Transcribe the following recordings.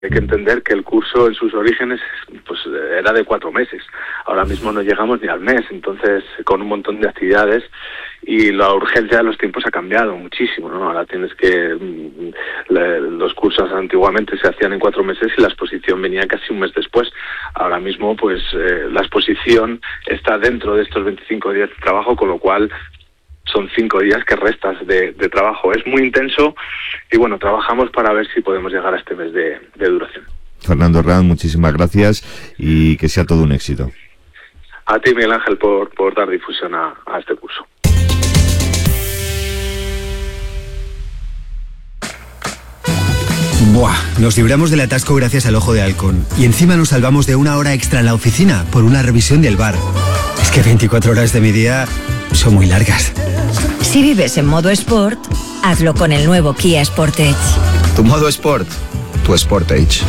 Hay que entender que el curso en sus orígenes pues era de 4 meses. Ahora mismo no llegamos ni al mes, entonces con un montón de actividades, y la urgencia de los tiempos ha cambiado muchísimo, ¿no? Ahora tienes que... los cursos antiguamente se hacían en 4 meses y la exposición venía casi un mes después. Ahora mismo pues la exposición está dentro de estos 25 días de trabajo, con lo cual son 5 días que restas de trabajo. Es muy intenso y bueno, trabajamos para ver si podemos llegar a este mes de duración. Fernando Herranz, muchísimas gracias y que sea todo un éxito. A ti, Miguel Ángel, por dar difusión a este curso. Buah, nos libramos del atasco gracias al Ojo de Halcón. Y encima nos salvamos de 1 hora extra en la oficina por una revisión del bar. Es que 24 horas de mi día son muy largas. Si vives en modo Sport, hazlo con el nuevo Kia Sportage. Tu modo Sport, tu Sportage.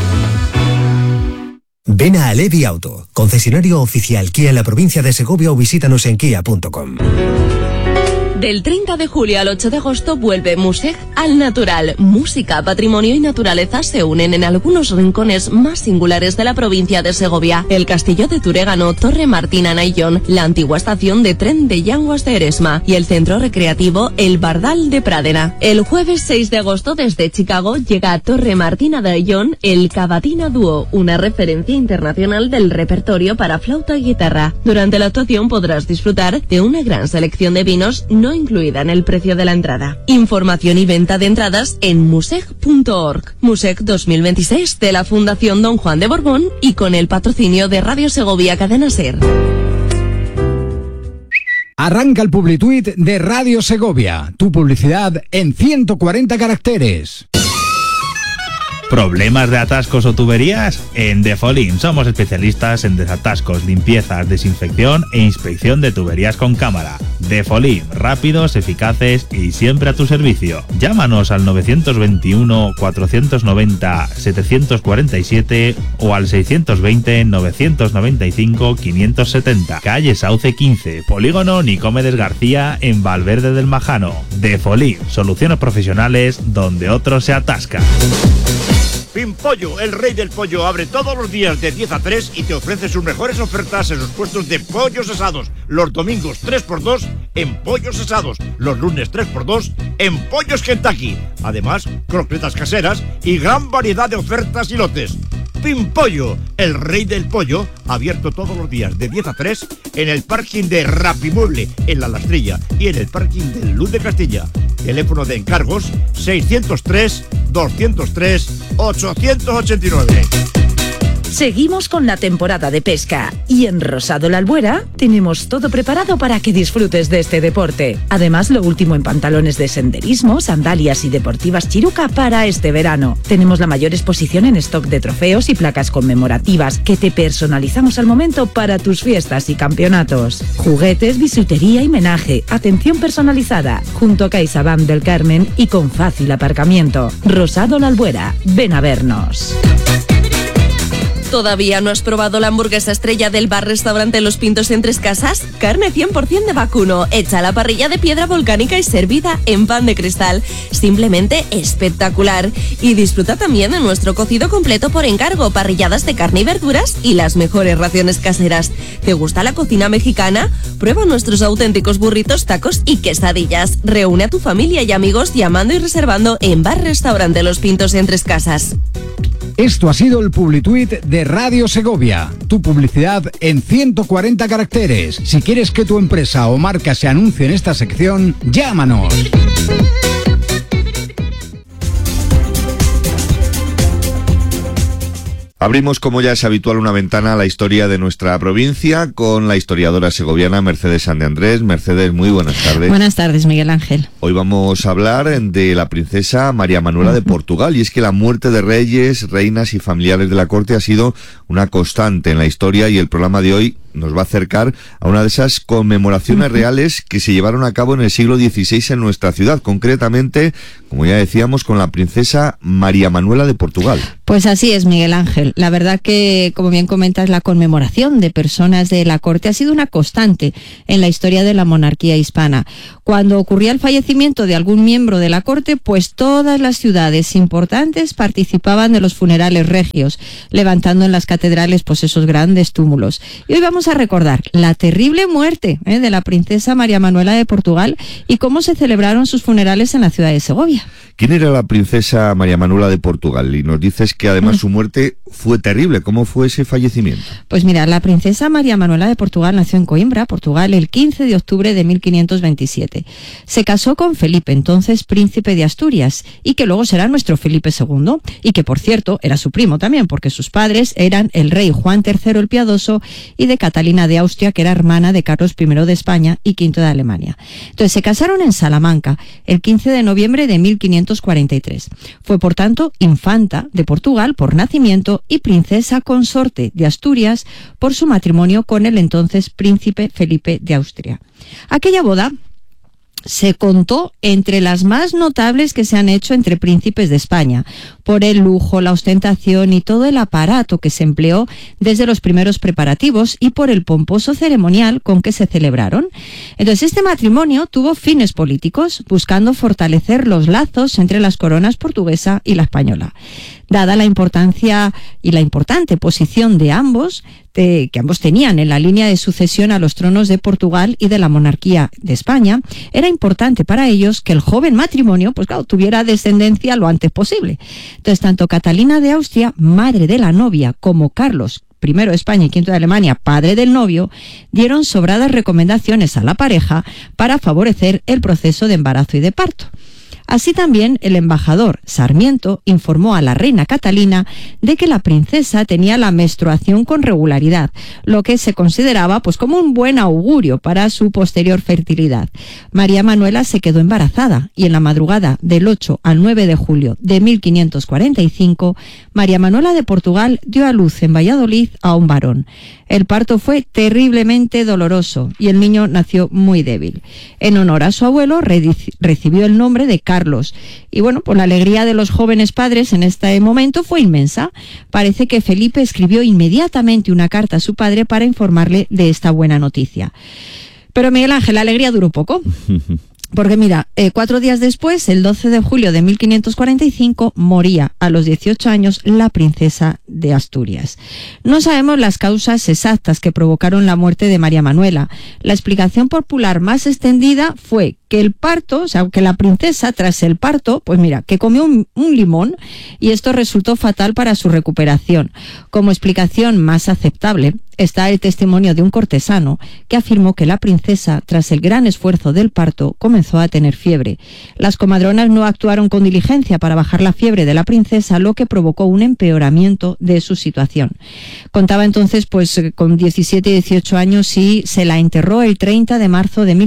Ven a Alevi Auto, concesionario oficial Kia en la provincia de Segovia, o visítanos en kia.com. Del 30 de julio al 8 de agosto vuelve Museg al natural. Música, patrimonio y naturaleza se unen en algunos rincones más singulares de la provincia de Segovia. El Castillo de Turégano, Torre Martina Naillón, la antigua estación de tren de Llanguas de Eresma y el centro recreativo El Bardal de Pradena. El jueves 6 de agosto desde Chicago llega a Torre Martina Naillón el Cavatina Dúo, una referencia internacional del repertorio para flauta y guitarra. Durante la actuación podrás disfrutar de una gran selección de vinos no incluida en el precio de la entrada. Información y venta de entradas en museg.org. Museg 2026 de la Fundación Don Juan de Borbón y con el patrocinio de Radio Segovia Cadena Ser. Arranca el Publituit de Radio Segovia. Tu publicidad en 140 caracteres. ¿Problemas de atascos o tuberías? En Defolim somos especialistas en desatascos, limpiezas, desinfección e inspección de tuberías con cámara. Defolim, rápidos, eficaces y siempre a tu servicio. Llámanos al 921 490 747 o al 620 995 570. Calle Sauce 15, Polígono Nicomedes García en Valverde del Majano. Defolim, soluciones profesionales donde otros se atascan. Pimpollo, el rey del pollo, abre todos los días de 10 a 3 y te ofrece sus mejores ofertas en los puestos de pollos asados. Los domingos 3x2 en pollos asados. Los lunes 3x2 en pollos Kentucky. Además, croquetas caseras y gran variedad de ofertas y lotes. Pimpollo, el rey del pollo, abierto todos los días de 10 a 3 en el parking de Rapimueble, en La Lastrilla, y en el parking de Luz de Castilla. Teléfono de encargos 603 203 889. Seguimos con la temporada de pesca y en Rosado La Albuera tenemos todo preparado para que disfrutes de este deporte. Además, lo último en pantalones de senderismo, sandalias y deportivas Chiruca para este verano. Tenemos la mayor exposición en stock de trofeos y placas conmemorativas que te personalizamos al momento para tus fiestas y campeonatos. Juguetes, bisutería y menaje, atención personalizada, junto a CaixaBank del Carmen y con fácil aparcamiento. Rosado La Albuera, ven a vernos. ¿Todavía no has probado la hamburguesa estrella del bar-restaurante Los Pintos en Tres Casas? Carne 100% de vacuno, hecha a la parrilla de piedra volcánica y servida en pan de cristal. Simplemente espectacular. Y disfruta también de nuestro cocido completo por encargo, parrilladas de carne y verduras y las mejores raciones caseras. ¿Te gusta la cocina mexicana? Prueba nuestros auténticos burritos, tacos y quesadillas. Reúne a tu familia y amigos llamando y reservando en bar-restaurante Los Pintos en Tres Casas. Esto ha sido el Publituit de Radio Segovia. Tu publicidad en 140 caracteres. Si quieres que tu empresa o marca se anuncie en esta sección, llámanos. Abrimos, como ya es habitual, una ventana a la historia de nuestra provincia con la historiadora segoviana Mercedes San de Andrés. Mercedes, muy buenas tardes. Buenas tardes, Miguel Ángel. Hoy vamos a hablar de la princesa María Manuela de Portugal, y es que la muerte de reyes, reinas y familiares de la corte ha sido una constante en la historia, y el programa de hoy nos va a acercar a una de esas conmemoraciones reales que se llevaron a cabo en el siglo XVI en nuestra ciudad, concretamente, como ya decíamos, con la princesa María Manuela de Portugal. Pues así es, Miguel Ángel. La verdad que, como bien comentas, la conmemoración de personas de la corte ha sido una constante en la historia de la monarquía hispana. Cuando ocurría el fallecimiento de algún miembro de la corte, pues todas las ciudades importantes participaban de los funerales regios, levantando en las catedrales pues esos grandes túmulos. Y hoy vamos a recordar la terrible muerte de la princesa María Manuela de Portugal y cómo se celebraron sus funerales en la ciudad de Segovia. ¿Quién era la princesa María Manuela de Portugal? Y nos dices que además su muerte fue terrible. ¿Cómo fue ese fallecimiento? Pues mira, la princesa María Manuela de Portugal nació en Coimbra, Portugal, el 15 de octubre de 1527. Se casó con Felipe, entonces príncipe de Asturias, y que luego será nuestro Felipe II, y que por cierto era su primo también, porque sus padres eran el rey Juan III el Piadoso y de Catalina de Austria, que era hermana de Carlos I de España y V de Alemania. Entonces se casaron en Salamanca el 15 de noviembre de 1543. Fue por tanto infanta de Portugal por nacimiento y princesa consorte de Asturias por su matrimonio con el entonces príncipe Felipe de Austria. Aquella boda se contó entre las más notables que se han hecho entre príncipes de España, por el lujo, la ostentación y todo el aparato que se empleó desde los primeros preparativos y por el pomposo ceremonial con que se celebraron. Entonces, este matrimonio tuvo fines políticos, buscando fortalecer los lazos entre las coronas portuguesa y la española. Dada la importancia y la importante posición de ambos, que ambos tenían en la línea de sucesión a los tronos de Portugal y de la monarquía de España, era importante para ellos que el joven matrimonio, pues claro, tuviera descendencia lo antes posible. Entonces, tanto Catalina de Austria, madre de la novia, como Carlos I de España y V de Alemania, padre del novio, dieron sobradas recomendaciones a la pareja para favorecer el proceso de embarazo y de parto. Así también el embajador Sarmiento informó a la reina Catalina de que la princesa tenía la menstruación con regularidad, lo que se consideraba pues como un buen augurio para su posterior fertilidad. María Manuela se quedó embarazada y en la madrugada del 8 al 9 de julio de 1545, María Manuela de Portugal dio a luz en Valladolid a un varón. El parto fue terriblemente doloroso y el niño nació muy débil. En honor a su abuelo recibió el nombre de Carlos. Y bueno, pues la alegría de los jóvenes padres en este momento fue inmensa. Parece que Felipe escribió inmediatamente una carta a su padre para informarle de esta buena noticia. Pero Miguel Ángel, la alegría duró poco. Porque mira, 4 días después, el 12 de julio de 1545, moría a los 18 años la princesa de Asturias. No sabemos las causas exactas que provocaron la muerte de María Manuela. La explicación popular más extendida fue que el parto, o sea, que la princesa tras el parto, pues mira, que comió un limón y esto resultó fatal para su recuperación. Como explicación más aceptable está el testimonio de un cortesano que afirmó que la princesa, tras el gran esfuerzo del parto, comenzó a tener fiebre. Las comadronas no actuaron con diligencia para bajar la fiebre de la princesa, lo que provocó un empeoramiento de su situación. Contaba entonces pues con 17 y 18 años y se la enterró el 30 de marzo de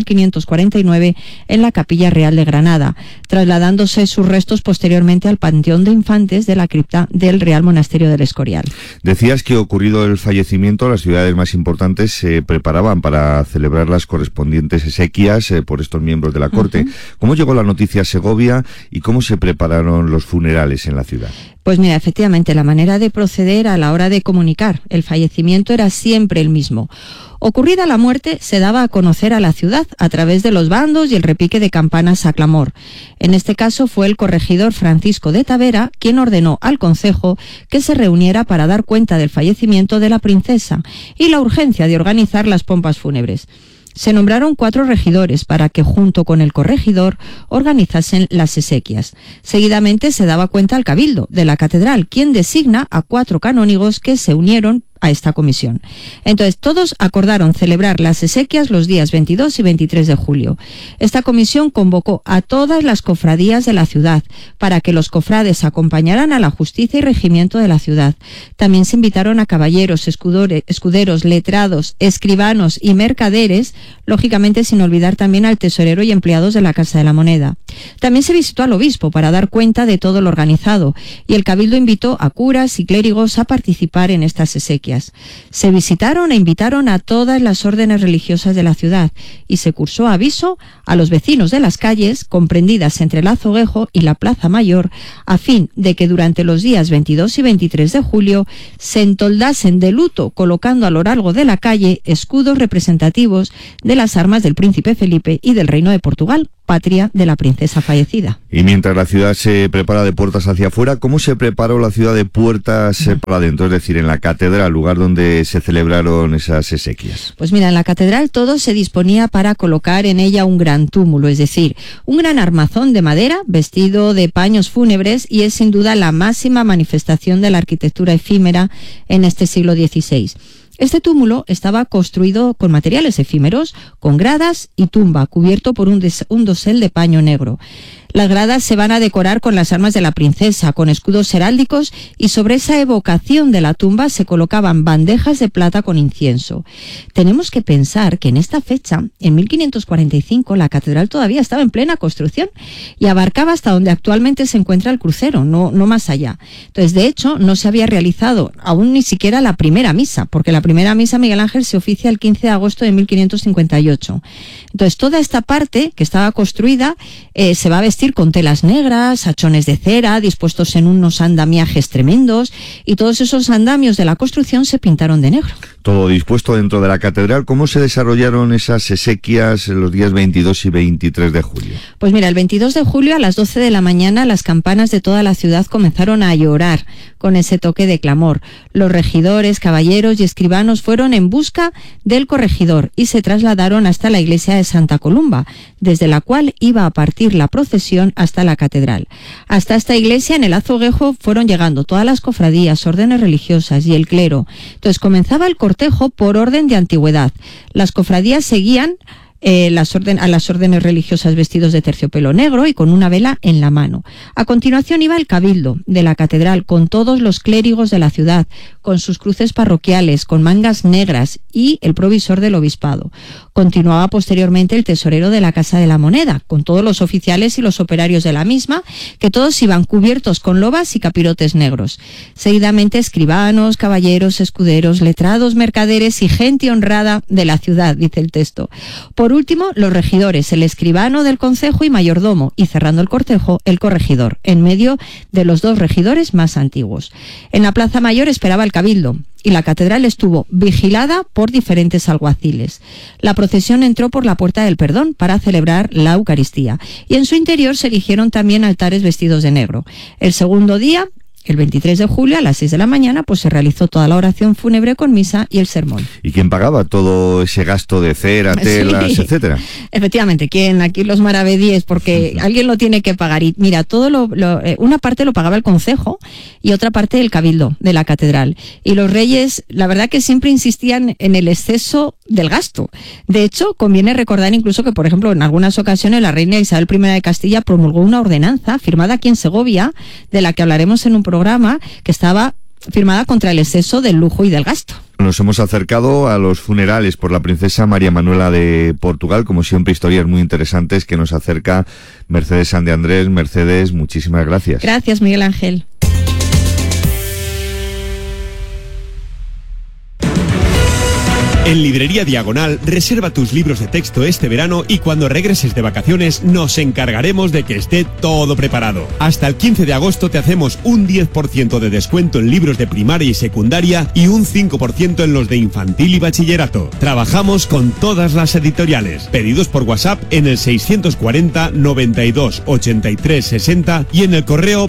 1549 en la Capilla Real de Granada, trasladándose sus restos posteriormente al Panteón de Infantes de la cripta del Real Monasterio del Escorial. Decías que ocurrido el fallecimiento, las ciudades más importantes se preparaban para celebrar las correspondientes exequias por estos miembros de la corte. ¿Cómo llegó la noticia a Segovia y cómo se prepararon los funerales en la ciudad? Pues mira, efectivamente, la manera de proceder a la hora de comunicar el fallecimiento era siempre el mismo. Ocurrida la muerte, se daba a conocer a la ciudad a través de los bandos y el repique de campanas a clamor. En este caso fue el corregidor Francisco de Tavera quien ordenó al concejo que se reuniera para dar cuenta del fallecimiento de la princesa y la urgencia de organizar las pompas fúnebres. Se nombraron 4 regidores para que, junto con el corregidor, organizasen las exequias. Seguidamente se daba cuenta al cabildo de la catedral, quien designa a 4 canónigos que se unieron a esta comisión. Entonces, todos acordaron celebrar las exequias los días 22 y 23 de julio. Esta comisión convocó a todas las cofradías de la ciudad para que los cofrades acompañaran a la justicia y regimiento de la ciudad. También se invitaron a caballeros, escuderos, letrados, escribanos y mercaderes, lógicamente sin olvidar también al tesorero y empleados de la Casa de la Moneda. También se visitó al obispo para dar cuenta de todo lo organizado y el cabildo invitó a curas y clérigos a participar en estas exequias. exequias. Se visitaron e invitaron a todas las órdenes religiosas de la ciudad y se cursó aviso a los vecinos de las calles comprendidas entre el Azoguejo y la Plaza Mayor, a fin de que durante los días 22 y 23 de julio se entoldasen de luto, colocando a lo largo de la calle escudos representativos de las armas del príncipe Felipe y del Reino de Portugal, patria de la princesa fallecida. Y mientras la ciudad se prepara de puertas hacia afuera, ¿cómo se preparó la ciudad de puertas para adentro? Es decir, en la catedral, lugar donde se celebraron esas exequias. Pues mira, en la catedral todo se disponía para colocar en ella un gran túmulo, es decir, un gran armazón de madera vestido de paños fúnebres, y es sin duda la máxima manifestación de la arquitectura efímera en este siglo XVI. Este túmulo estaba construido con materiales efímeros, con gradas y tumba, cubierto por un dosel de paño negro. Las gradas se van a decorar con las armas de la princesa, con escudos heráldicos, y sobre esa evocación de la tumba se colocaban bandejas de plata con incienso. Tenemos que pensar que en esta fecha, en 1545, la catedral todavía estaba en plena construcción y abarcaba hasta donde actualmente se encuentra el crucero, no más allá. Entonces, de hecho, no se había realizado aún ni siquiera la primera misa, porque la primera misa, Miguel Ángel, se oficia el 15 de agosto de 1558. Entonces, toda esta parte que estaba construida se va a vestir con telas negras, hachones de cera, dispuestos en unos andamiajes tremendos, y todos esos andamios de la construcción se pintaron de negro. Todo dispuesto dentro de la catedral. ¿Cómo se desarrollaron esas exequias en los días 22 y 23 de julio? Pues mira, el 22 de julio a las 12 de la mañana las campanas de toda la ciudad comenzaron a llorar con ese toque de clamor. Los regidores, caballeros y escribanos fueron en busca del corregidor y se trasladaron hasta la iglesia de Santa Columba, desde la cual iba a partir la procesión hasta la catedral. Hasta esta iglesia, en el Azoguejo, fueron llegando todas las cofradías, órdenes religiosas y el clero. Entonces comenzaba el cortejo por orden de antigüedad. Las cofradías seguían a las órdenes religiosas vestidos de terciopelo negro y con una vela en la mano. A continuación iba el cabildo de la catedral, con todos los clérigos de la ciudad, con sus cruces parroquiales, con mangas negras, y el provisor del obispado. Continuaba posteriormente el tesorero de la Casa de la Moneda, con todos los oficiales y los operarios de la misma, que todos iban cubiertos con lobas y capirotes negros. Seguidamente escribanos, caballeros, escuderos, letrados, mercaderes y gente honrada de la ciudad, dice el texto. Por último, los regidores, el escribano del concejo y mayordomo, y cerrando el cortejo, el corregidor, en medio de los dos regidores más antiguos. En la Plaza Mayor esperaba el cabildo, y la catedral estuvo vigilada por diferentes alguaciles. La procesión entró por la Puerta del Perdón para celebrar la Eucaristía, y en su interior se erigieron también altares vestidos de negro. El segundo día, el 23 de julio, a las 6 de la mañana, pues se realizó toda la oración fúnebre con misa y el sermón. ¿Y quién pagaba todo ese gasto de cera, telas, etcétera? Efectivamente, ¿quién? Aquí los maravedíes, porque alguien lo tiene que pagar. Y mira, una parte lo pagaba el concejo y otra parte el cabildo de la catedral. Y los reyes, la verdad que siempre insistían en el exceso del gasto. De hecho, conviene recordar incluso que, por ejemplo, en algunas ocasiones la reina Isabel I de Castilla promulgó una ordenanza firmada aquí en Segovia, de la que hablaremos en un programa, que estaba firmada contra el exceso del lujo y del gasto. Nos hemos acercado a los funerales por la princesa María Manuela de Portugal, como siempre, historias muy interesantes que nos acerca Mercedes San de Andrés. Mercedes, muchísimas gracias. Gracias, Miguel Ángel. En Librería Diagonal, reserva tus libros de texto este verano y cuando regreses de vacaciones nos encargaremos de que esté todo preparado. Hasta el 15 de agosto te hacemos un 10% de descuento en libros de primaria y secundaria y un 5% en los de infantil y bachillerato. Trabajamos con todas las editoriales. Pedidos por WhatsApp en el 640 92 83 60 y en el correo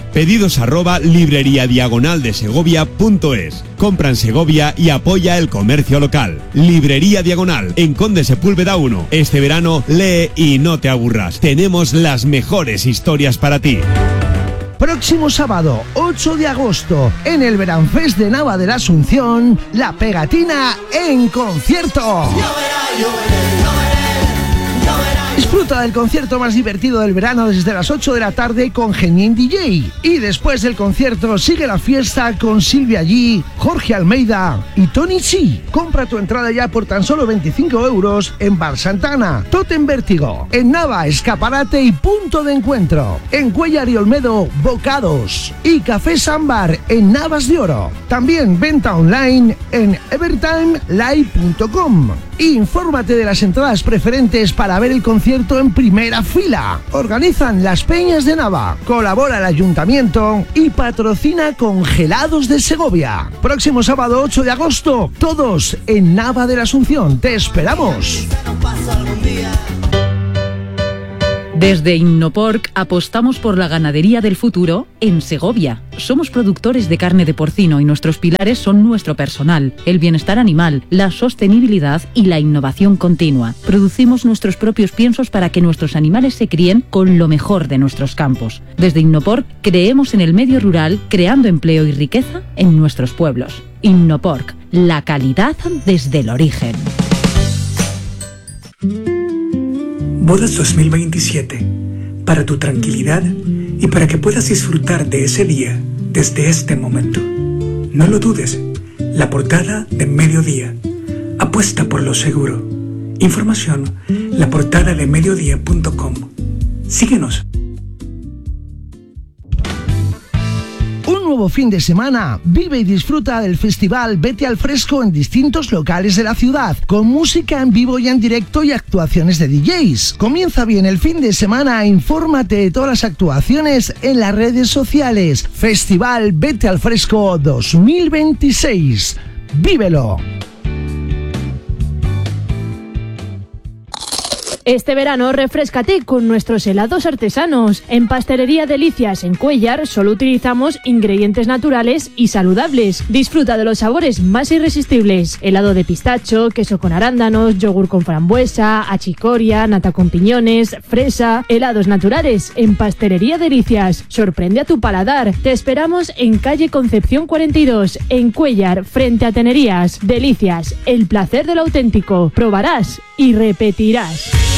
pedidos@libreriadiagonaldesegovia.es. Compra en Segovia y apoya el comercio local. Librería Diagonal, en Conde Sepúlveda 1. Este verano lee y no te aburras. Tenemos las mejores historias para ti. Próximo sábado, 8 de agosto, en el Veranfest de Nava de la Asunción, La Pegatina en concierto. Disfruta del concierto más divertido del verano desde las 8 de la tarde con Genien DJ. Y después del concierto sigue la fiesta con Silvia G, Jorge Almeida y Tony C. Compra tu entrada ya por tan solo 25 euros en Bar Santana, Totem Vértigo, en Nava, escaparate y punto de encuentro. En Cuéllar y Olmedo, Bocados y Café Sambar en Navas de Oro. También venta online en evertimelive.com. Infórmate de las entradas preferentes para ver el concierto en primera fila. Organizan las Peñas de Nava, colabora el Ayuntamiento y patrocina Congelados de Segovia. Próximo sábado 8 de agosto, todos en Nava de la Asunción. ¡Te esperamos! Desde Innoporc apostamos por la ganadería del futuro en Segovia. Somos productores de carne de porcino y nuestros pilares son nuestro personal, el bienestar animal, la sostenibilidad y la innovación continua. Producimos nuestros propios piensos para que nuestros animales se críen con lo mejor de nuestros campos. Desde Innoporc creemos en el medio rural, creando empleo y riqueza en nuestros pueblos. Innoporc, la calidad desde el origen. Bodas 2027, para tu tranquilidad y para que puedas disfrutar de ese día desde este momento. No lo dudes, la portada de Mediodía. Apuesta por lo seguro. Información, laportadadeMediodía.com. Síguenos. Un nuevo fin de semana, vive y disfruta del festival Vete al Fresco en distintos locales de la ciudad, con música en vivo y en directo y actuaciones de DJs. Comienza bien el fin de semana, infórmate de todas las actuaciones en las redes sociales. Festival Vete al Fresco 2026. ¡Vívelo! Este verano refréscate con nuestros helados artesanos. En Pastelería Delicias en Cuéllar solo utilizamos ingredientes naturales y saludables. Disfruta de los sabores más irresistibles: helado de pistacho, queso con arándanos, yogur con frambuesa, achicoria, nata con piñones, fresa. Helados naturales en Pastelería Delicias. Sorprende a tu paladar. Te esperamos en calle Concepción 42, en Cuéllar, frente a Tenerías. Delicias, el placer del auténtico. Probarás y repetirás.